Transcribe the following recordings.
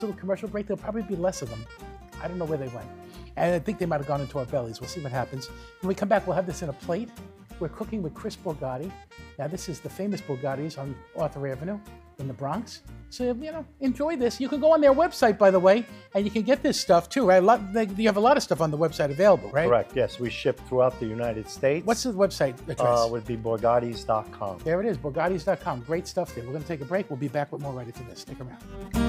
little commercial break. There'll probably be less of them. I don't know where they went. And I think they might have gone into our bellies. We'll see what happens. When we come back, we'll have this in a plate. We're cooking with Chris Borgatti. Now, this is the famous Borgatti's on Arthur Avenue in the Bronx. So, enjoy this. You can go on their website, by the way, and you can get this stuff, too, right? You have a lot of stuff on the website available, right? Correct, yes. We ship throughout the United States. What's the website address? Would be Borgattis.com. There it is, Borgattis.com. Great stuff there. We're going to take a break. We'll be back with more right after this. Stick around.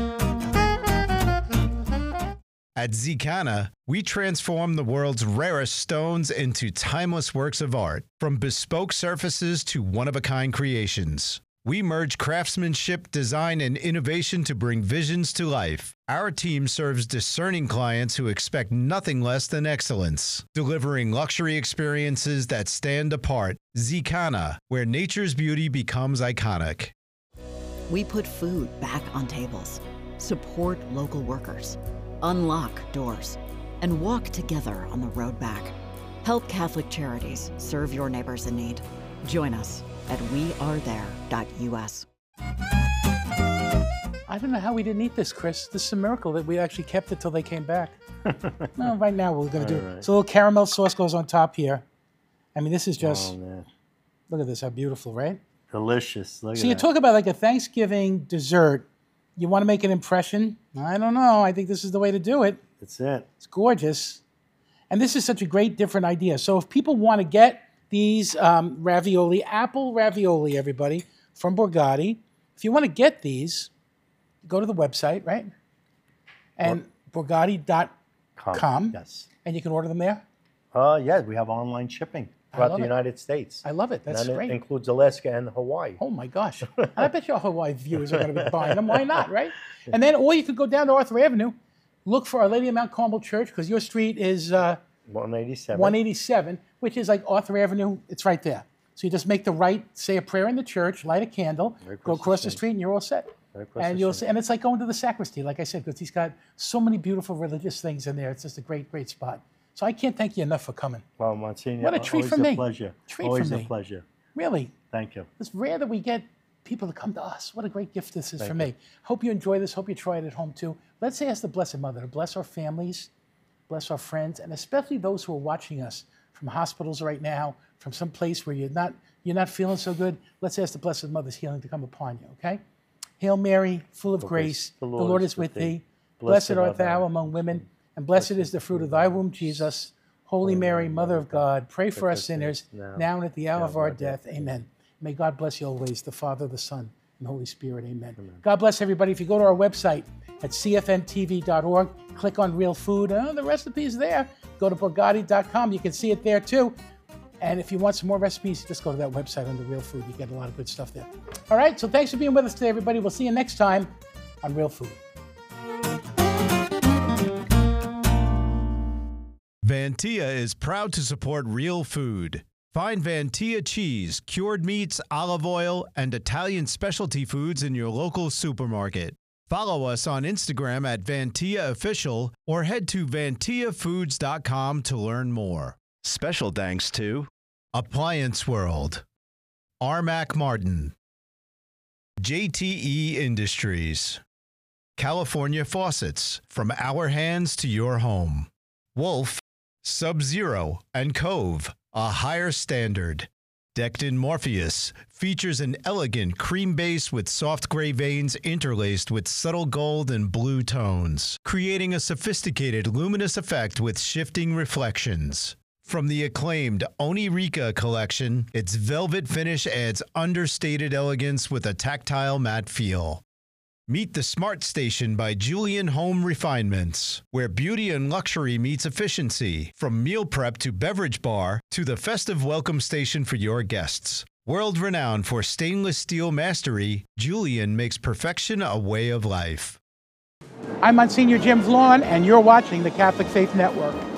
At Zicana, we transform the world's rarest stones into timeless works of art. From bespoke surfaces to one-of-a-kind creations, we merge craftsmanship, design, and innovation to bring visions to life. Our team serves discerning clients who expect nothing less than excellence, delivering luxury experiences that stand apart. Zicana, where nature's beauty becomes iconic. We put food back on tables, support local workers, unlock doors, and walk together on the road back. Help Catholic Charities serve your neighbors in need. Join us at wearethere.us. I don't know how we didn't eat this, Chris. This is a miracle that we actually kept it till they came back. No, right now we're going to do it. So a little caramel sauce goes on top here. I mean, this is just, look at this, how beautiful, right? Delicious. Look at So you talk about like a Thanksgiving dessert. You want to make an impression? I don't know. I think this is the way to do it. That's it. It's gorgeous. And this is such a great, different idea. So if people want to get these ravioli, apple ravioli, everybody, from Borgatti, if you want to get these, go to the website, right? And Borgatti.com. Yes. And you can order them there? Yeah, we have online shipping throughout the United States. I love it. That's great. It includes Alaska and Hawaii. Oh, my gosh. I bet your Hawaii viewers are going to be buying them. Why not, right? And then, or you could go down to Arthur Avenue, look for Our Lady of Mount Carmel Church, because your street is 187, which is like Arthur Avenue. It's right there. So you just make the right, say a prayer in the church, light a candle, go across the street, and you're all set. And you'll see, and it's like going to the sacristy, like I said, because he's got so many beautiful religious things in there. It's just a great, great spot. So I can't thank you enough for coming. Well, Monsignor, what a treat for me. Always a pleasure. Always a pleasure. Really. Thank you. It's rare that we get people to come to us. What a great gift this is for me. Hope you enjoy this. Hope you try it at home too. Let's ask the Blessed Mother to bless our families, bless our friends, and especially those who are watching us from hospitals right now, from some place where you're not feeling so good. Let's ask the Blessed Mother's healing to come upon you, okay? Hail Mary, full of grace, the Lord is with thee. Blessed art thou among women, and blessed is the fruit of thy womb, Jesus. Holy Mary, Mother of God, pray for us sinners, now and at the hour of our death. Amen. May God bless you always, the Father, the Son, and the Holy Spirit. Amen. God bless everybody. If you go to our website at cfntv.org, click on Real Food. The recipe is there. Go to Borgatti.com. You can see it there too. And if you want some more recipes, just go to that website under Real Food. You get a lot of good stuff there. All right, so thanks for being with us today, everybody. We'll see you next time on Real Food. Vantia is proud to support Real Food. Find Vantia cheese, cured meats, olive oil, and Italian specialty foods in your local supermarket. Follow us on Instagram at Vantia Official or head to vantiafoods.com to learn more. Special thanks to Appliance World, Armac Martin, JTE Industries, California Faucets, from our hands to your home, Wolf, Sub-Zero, and Cove, a higher standard. Decked in Morpheus features an elegant cream base with soft gray veins interlaced with subtle gold and blue tones, creating a sophisticated luminous effect with shifting reflections. From the acclaimed Onirica collection, its velvet finish adds understated elegance with a tactile matte feel. Meet the Smart Station by Julian Home Refinements, where beauty and luxury meets efficiency, from meal prep to beverage bar to the festive welcome station for your guests. World-renowned for stainless steel mastery, Julian makes perfection a way of life. I'm Monsignor Jim Vaughn, and you're watching the Catholic Faith Network.